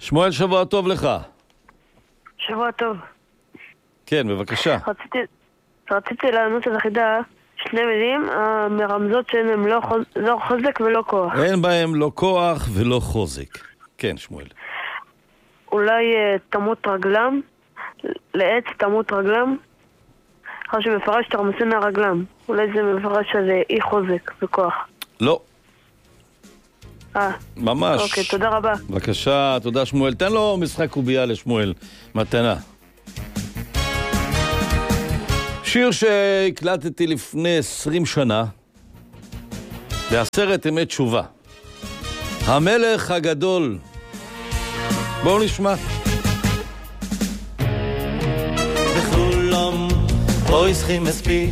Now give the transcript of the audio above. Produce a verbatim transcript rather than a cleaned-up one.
שמואל, שבוע טוב לך. שבוע טוב. כן, בבקשה. רציתי, רציתי לענות על החידה שני מילים המרמזות שהן הם לא, חוז, לא חוזק ולא כוח. אין בהם לא כוח ולא חוזק. כן, שמואל. אולי uh, תמות רגלם, לעץ תמות רגלם, אחר שמפרש תרמסן הרגלם. אולי זה מפרש על אי חוזק וכוח. לא. אה. ממש. אוקיי, תודה רבה. בבקשה, תודה שמואל. תן לו משחק קובייה לשמואל. מתנה. שיר שהקלטתי לפני עשרים שנה, בעשרת ימי תשובה. המלך הגדול. בואו נשמע. בחולום, בואי שכי מספי,